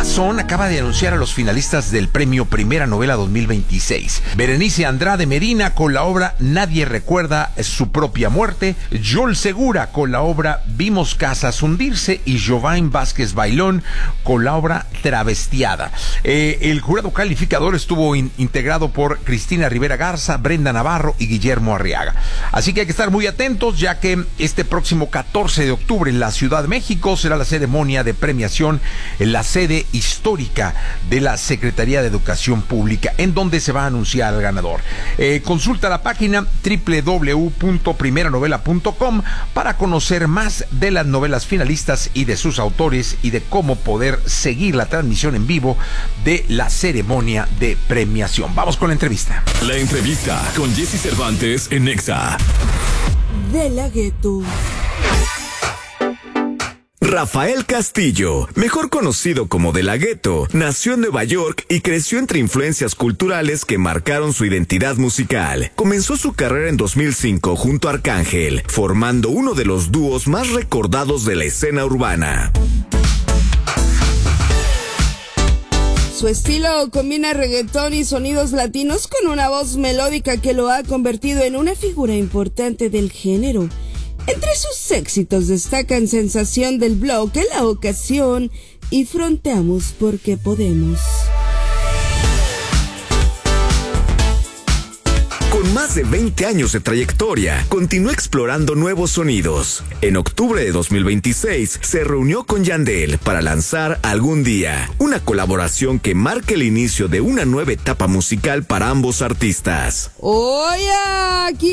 Razón acaba de anunciar a los finalistas del premio Primera Novela 2026. Berenice Andrade Medina con la obra Nadie recuerda su propia muerte, Joel Segura con la obra Vimos casas hundirse y Jovain Vázquez Bailón con la obra Travestiada. El jurado calificador estuvo integrado por Cristina Rivera Garza, Brenda Navarro y Guillermo Arriaga. Así que hay que estar muy atentos, ya que este próximo 14 de octubre en la Ciudad de México será la ceremonia de premiación en la sede histórica de la Secretaría de Educación Pública, en donde se va a anunciar al ganador. Consulta la página www.primeranovela.com para conocer más de las novelas finalistas y de sus autores y de cómo poder seguir la transmisión en vivo de la ceremonia de premiación. Vamos con la entrevista. La entrevista con Jesse Cervantes en Nexa. De la Ghetto. Rafael Castillo, mejor conocido como De la Ghetto, nació en Nueva York y creció entre influencias culturales que marcaron su identidad musical. Comenzó su carrera en 2005 junto a Arcángel, formando uno de los dúos más recordados de la escena urbana. Su estilo combina reggaetón y sonidos latinos con una voz melódica que lo ha convertido en una figura importante del género. Entre sus éxitos destacan Sensación del Bloque, La Ocasión y Fronteamos porque podemos. Con más de 20 años de trayectoria, continúa explorando nuevos sonidos. En octubre de 2026, se reunió con Yandel para lanzar Algún Día, una colaboración que marca el inicio de una nueva etapa musical para ambos artistas. Oye, aquí